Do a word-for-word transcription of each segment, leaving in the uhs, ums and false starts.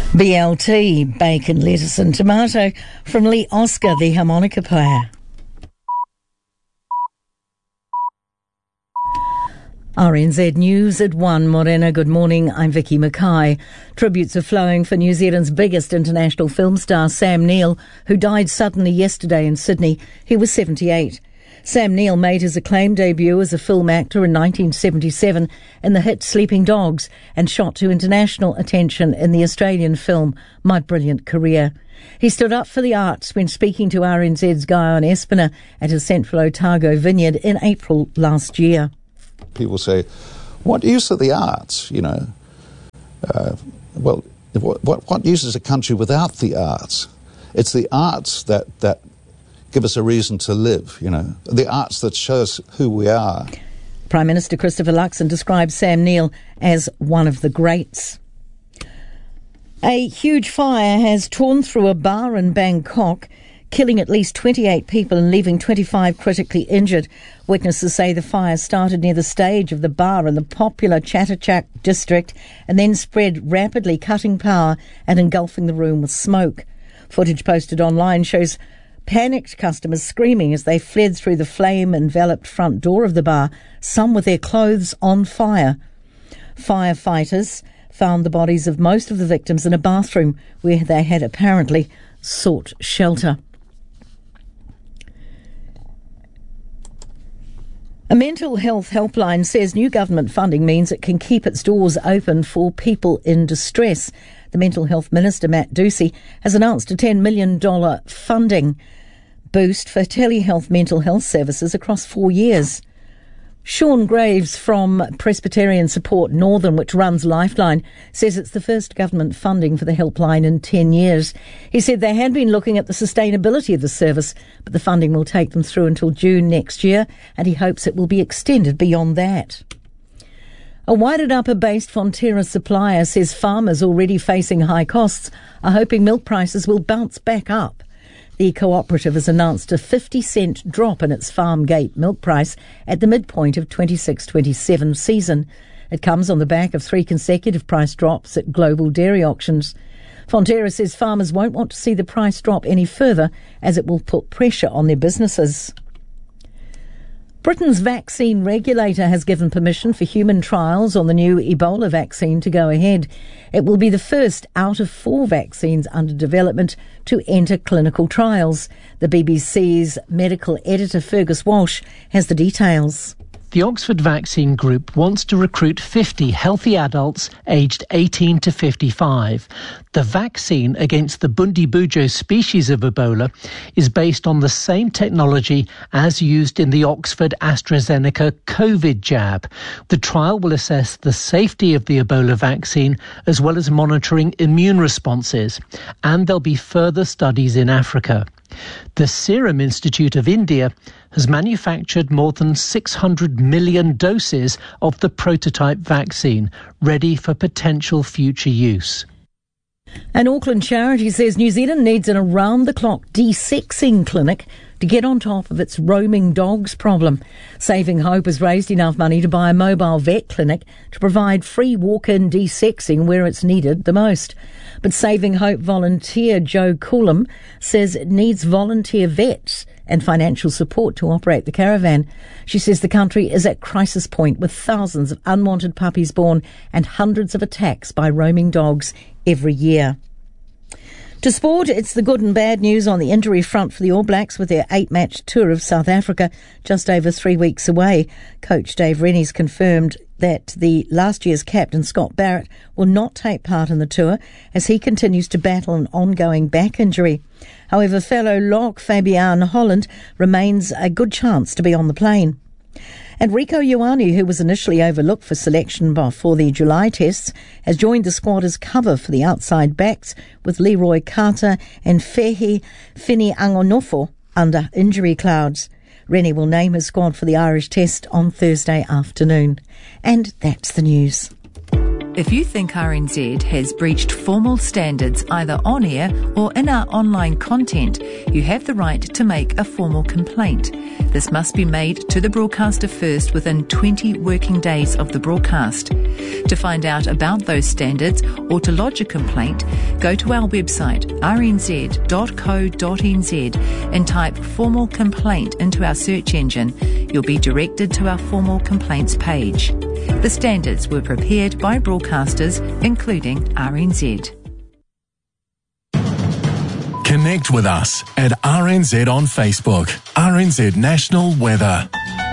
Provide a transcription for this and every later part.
B L T, bacon, lettuce and tomato, from Lee Oscar, the harmonica player. R N Z News at one. Morena, good morning. I'm Vicky Mackay. Tributes are flowing for New Zealand's biggest international film star, Sam Neill, who died suddenly yesterday in Sydney. He was seventy-eight. Sam Neill made his acclaimed debut as a film actor in nineteen seventy-seven in the hit Sleeping Dogs and shot to international attention in the Australian film My Brilliant Career. He stood up for the arts when speaking to R N Z's Guyon Espiner at his Central Otago vineyard in April last year. People say, what use are the arts, you know? Uh, well, what, what, what use is a country without the arts? It's the arts that, that give us a reason to live, you know, the arts that show us who we are. Prime Minister Christopher Luxon described Sam Neill as one of the greats. A huge fire has torn through a bar in Bangkok, killing at least twenty-eight people and leaving twenty-five critically injured. Witnesses say the fire started near the stage of the bar in the popular Chatuchak district and then spread rapidly, cutting power and engulfing the room with smoke. Footage posted online shows panicked customers screaming as they fled through the flame-enveloped front door of the bar, some with their clothes on fire. Firefighters found the bodies of most of the victims in a bathroom where they had apparently sought shelter. A mental health helpline says new government funding means it can keep its doors open for people in distress. The Mental Health Minister, Matt Ducey, has announced a ten million dollars funding boost for telehealth mental health services across four years. Sean Graves from Presbyterian Support Northern, which runs Lifeline, says it's the first government funding for the helpline in ten years. He said they had been looking at the sustainability of the service, but the funding will take them through until June next year, and he hopes it will be extended beyond that. A Wairarapa-based Fonterra supplier says farmers already facing high costs are hoping milk prices will bounce back up. The cooperative has announced a fifty cent drop in its farm gate milk price at the midpoint of twenty-six twenty-seven season. It comes on the back of three consecutive price drops at global dairy auctions. Fonterra says farmers won't want to see the price drop any further as it will put pressure on their businesses. Britain's vaccine regulator has given permission for human trials on the new Ebola vaccine to go ahead. It will be the first out of four vaccines under development to enter clinical trials. The B B C's medical editor Fergus Walsh has the details. The Oxford Vaccine Group wants to recruit fifty healthy adults aged eighteen to fifty-five. The vaccine against the Bundibugyo species of Ebola is based on the same technology as used in the Oxford AstraZeneca COVID jab. The trial will assess the safety of the Ebola vaccine as well as monitoring immune responses, and there'll be further studies in Africa. The Serum Institute of India has manufactured more than six hundred million doses of the prototype vaccine, ready for potential future use. An Auckland charity says New Zealand needs an around-the-clock de-sexing clinic to get on top of its roaming dogs problem. Saving Hope has raised enough money to buy a mobile vet clinic to provide free walk-in de-sexing where it's needed the most. But Saving Hope volunteer Joe Coolum says it needs volunteer vets and financial support to operate the caravan. She says the country is at crisis point with thousands of unwanted puppies born and hundreds of attacks by roaming dogs every year. To sport, it's the good and bad news on the injury front for the All Blacks with their eight-match tour of South Africa just over three weeks away. Coach Dave Rennie's confirmed that the last year's captain, Scott Barrett, will not take part in the tour as he continues to battle an ongoing back injury. However, fellow lock Fabian Holland remains a good chance to be on the plane. And Rieko Ioane, who was initially overlooked for selection for the July tests, has joined the squad as cover for the outside backs with Leroy Carter and Fehi Fini-Angonofo under injury clouds. Rennie will name his squad for the Irish test on Thursday afternoon. And that's the news. If you think R N Z has breached formal standards either on air or in our online content, you have the right to make a formal complaint. This must be made to the broadcaster first within twenty working days of the broadcast. To find out about those standards or to lodge a complaint, go to our website r n z dot co dot n z and type formal complaint into our search engine. You'll be directed to our formal complaints page. The standards were prepared by broadcasters, including R N Z. Connect with us at R N Z on Facebook. R N Z National Weather.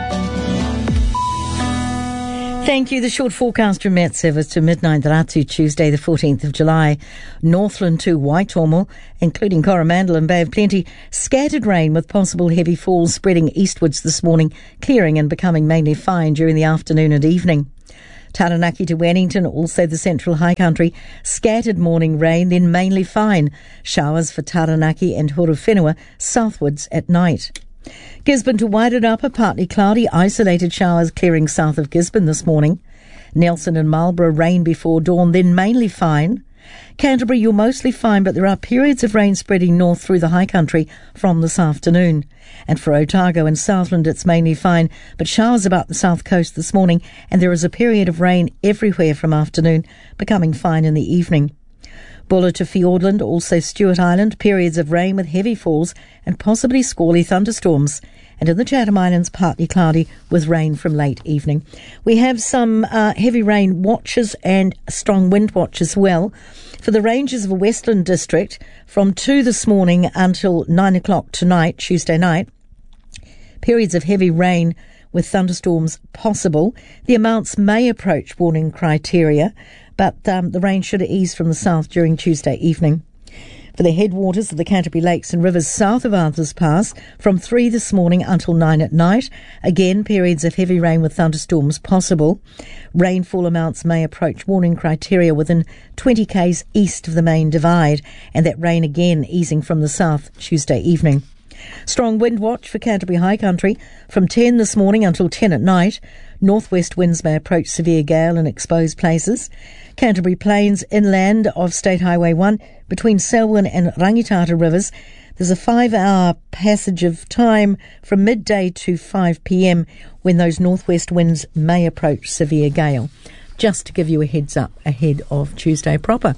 Thank you. The short forecast from Met Service to midnight Ratu, Tuesday the fourteenth of July. Northland to Waitomo, including Coromandel and Bay of Plenty. Scattered rain with possible heavy falls spreading eastwards this morning, clearing and becoming mainly fine during the afternoon and evening. Taranaki to Wellington, also the central high country. Scattered morning rain, then mainly fine. Showers for Taranaki and Horowhenua southwards at night. Gisborne to Wairarapa, partly cloudy, isolated showers clearing south of Gisborne this morning. Nelson and Marlborough, rain before dawn, then mainly fine. Canterbury, you're mostly fine, but there are periods of rain spreading north through the high country from this afternoon. And for Otago and Southland, it's mainly fine, but showers about the south coast this morning, and there is a period of rain everywhere from afternoon, becoming fine in the evening. Buller to Fiordland, also Stewart Island, periods of rain with heavy falls and possibly squally thunderstorms. And in the Chatham Islands, partly cloudy with rain from late evening. We have some uh, heavy rain watches and strong wind watch as well. For the ranges of the Westland District, from two this morning until nine o'clock tonight, Tuesday night, periods of heavy rain with thunderstorms possible. The amounts may approach warning criteria, but um, the rain should ease from the south during Tuesday evening. For the headwaters of the Canterbury Lakes and rivers south of Arthur's Pass, from three this morning until nine at night. Again, periods of heavy rain with thunderstorms possible. Rainfall amounts may approach warning criteria within twenty kays east of the main divide, and that rain again easing from the south Tuesday evening. Strong wind watch for Canterbury High Country from ten this morning until ten at night. Northwest winds may approach severe gale in exposed places. Canterbury Plains inland of State Highway one between Selwyn and Rangitata rivers. There's a five-hour passage of time from midday to five p.m. when those northwest winds may approach severe gale. Just to give you a heads up ahead of Tuesday proper.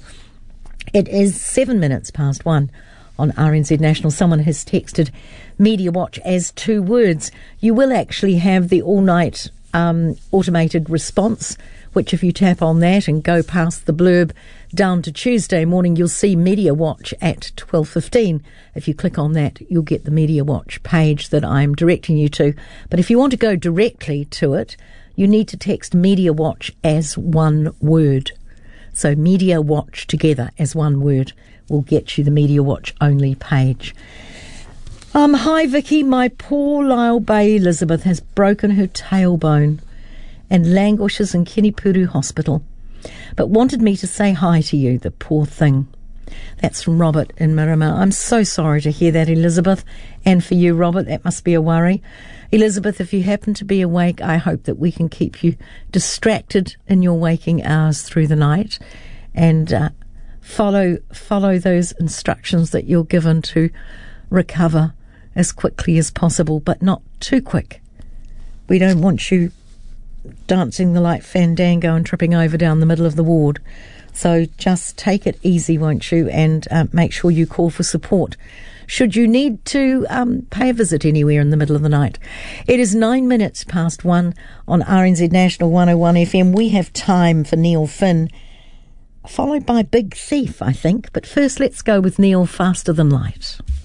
It is seven minutes past one. On R N Z National, someone has texted Media Watch as two words. You will actually have the all-night um, automated response, which if you tap on that and go past the blurb down to Tuesday morning, you'll see Media Watch at twelve fifteen. If you click on that, you'll get the Media Watch page that I'm directing you to. But if you want to go directly to it, you need to text Media Watch as one word. So Media Watch together as one word will get you the Media Watch only page. Um, hi Vicky, my poor Lyle Bay Elizabeth has broken her tailbone and languishes in Kinipuru Hospital, but wanted me to say hi to you, the poor thing. That's from Robert in Miramar. I'm so sorry to hear that, Elizabeth, and for you, Robert, that must be a worry. Elizabeth, if you happen to be awake, I hope that we can keep you distracted in your waking hours through the night, and uh, follow follow those instructions that you're given to recover as quickly as possible, but not too quick. We don't want you dancing the light fandango and tripping over down the middle of the ward. So just take it easy, won't you, and uh, make sure you call for support should you need to um, pay a visit anywhere in the middle of the night. It is nine minutes past one on R N Z National one oh one F M. We have time for Neil Finn, followed by Big Thief, I think. But first, let's go with Neil, Faster Than Light.